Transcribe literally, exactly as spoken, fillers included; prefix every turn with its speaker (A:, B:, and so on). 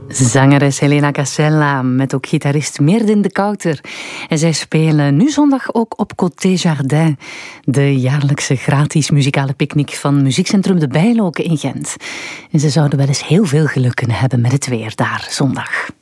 A: Zangeres Helena Casella met ook gitarist Meerdin de Kouter. En zij spelen nu zondag ook op Côté Jardin, de jaarlijkse gratis muzikale picknick van Muziekcentrum De Bijloken in Gent. En ze zouden wel eens heel veel geluk kunnen hebben met het weer daar zondag.